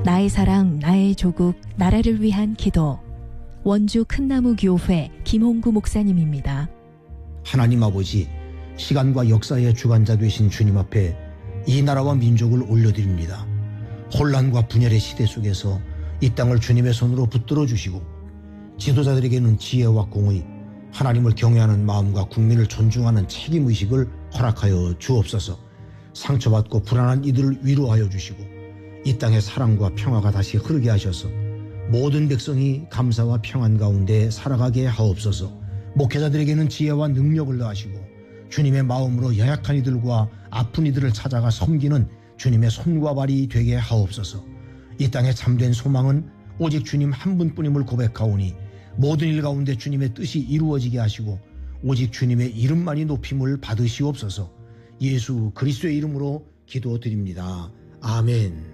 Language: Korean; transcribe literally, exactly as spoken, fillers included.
나의 사랑, 나의 조국, 나라를 위한 기도. 원주 큰나무교회 김홍구 목사님입니다. 하나님 아버지, 시간과 역사의 주관자 되신 주님 앞에 이 나라와 민족을 올려드립니다. 혼란과 분열의 시대 속에서 이 땅을 주님의 손으로 붙들어 주시고 지도자들에게는 지혜와 공의, 하나님을 경외하는 마음과 국민을 존중하는 책임의식을 허락하여 주옵소서. 상처받고 불안한 이들을 위로하여 주시고 이 땅에 사랑과 평화가 다시 흐르게 하셔서 모든 백성이 감사와 평안 가운데 살아가게 하옵소서. 목회자들에게는 지혜와 능력을 더하시고 주님의 마음으로 연약한 이들과 아픈 이들을 찾아가 섬기는 주님의 손과 발이 되게 하옵소서. 이 땅의 참된 소망은 오직 주님 한 분뿐임을 고백하오니 모든 일 가운데 주님의 뜻이 이루어지게 하시고 오직 주님의 이름만이 높임을 받으시옵소서. 예수 그리스도의 이름으로 기도드립니다. 아멘.